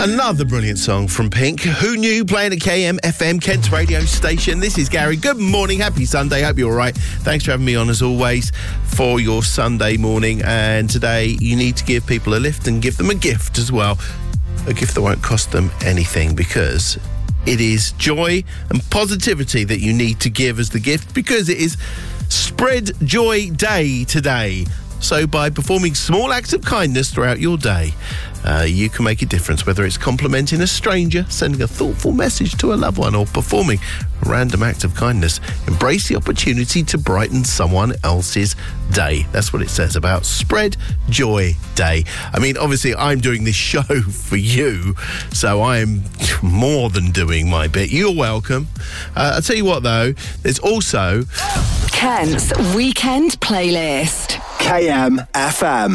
Another brilliant song from Pink. Who knew? Playing at KMFM, Kent's radio station. This is Gary. Good morning. Happy Sunday. Hope you're all right. Thanks for having me on, as always, for your Sunday morning. And today, you need to give people a lift and give them a gift as well. A gift that won't cost them anything, because it is joy and positivity that you need to give as the gift, because it is Spread Joy Day today. So by performing small acts of kindness throughout your day, you can make a difference, whether it's complimenting a stranger, sending a thoughtful message to a loved one, or performing a random act of kindness. Embrace the opportunity to brighten someone else's day. That's what it says about Spread Joy Day. I mean, obviously, I'm doing this show for you, so I'm more than doing my bit. You're welcome. I'll tell you what, though, there's also Kent's Weekend Playlist. KMFM.